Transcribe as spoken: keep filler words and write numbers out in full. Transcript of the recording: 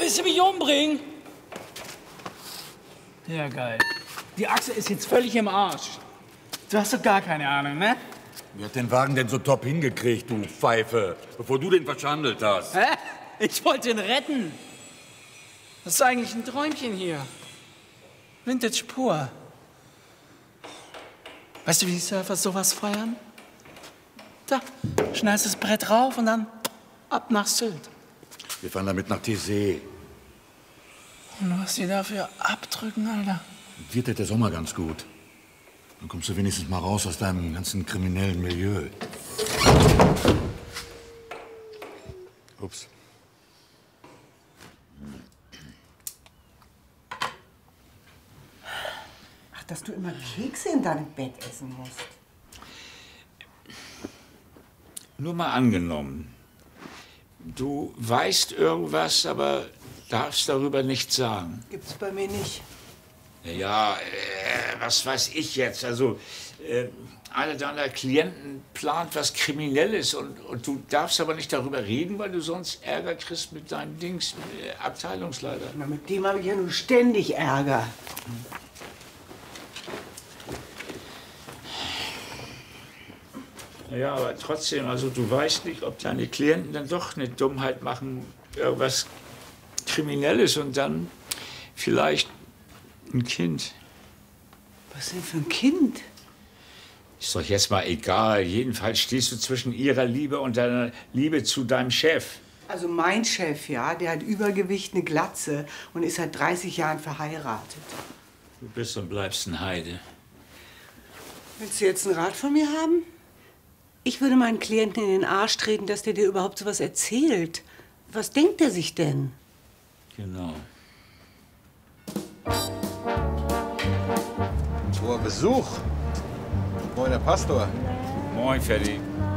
willst du mich umbringen? Ja, geil. Die Achse ist jetzt völlig im Arsch. Du hast doch gar keine Ahnung, ne? Wer hat den Wagen denn so top hingekriegt, du Pfeife, bevor du den verschandelt hast? Hä? Ich wollte ihn retten. Das ist eigentlich ein Träumchen hier. Vintage pur. Weißt du, wie die Surfer sowas feiern? Da, schneidest das Brett rauf und dann ab nach Sylt. Wir fahren damit nach Tessé. Und was die dafür abdrücken, Alter. Dir tät der Sommer ganz gut. Dann kommst du wenigstens mal raus aus deinem ganzen kriminellen Milieu. Ups. Ach, dass du immer Kekse in deinem Bett essen musst. Nur mal angenommen, du weißt irgendwas, aber darfst darüber nichts sagen. Gibt's bei mir nicht. Ja, äh, was weiß ich jetzt? Also, äh, einer deiner Klienten plant was Kriminelles und, und du darfst aber nicht darüber reden, weil du sonst Ärger kriegst mit deinem Dings, äh, Abteilungsleiter. Na, mit dem habe ich ja nur ständig Ärger. Ja, aber trotzdem, also du weißt nicht, ob deine Klienten dann doch eine Dummheit machen, irgendwas Kriminelles und dann vielleicht ein Kind. Was denn für ein Kind? Ist doch jetzt mal egal. Jedenfalls stehst du zwischen ihrer Liebe und deiner Liebe zu deinem Chef. Also mein Chef, ja, der hat Übergewicht, eine Glatze und ist seit dreißig Jahren verheiratet. Du bist und bleibst ein Heide. Willst du jetzt einen Rat von mir haben? Ich würde meinen Klienten in den Arsch treten, dass der dir überhaupt sowas erzählt. Was denkt er sich denn? Genau. Hoher Besuch. Moin, Herr Pastor. Moin, Ferdi.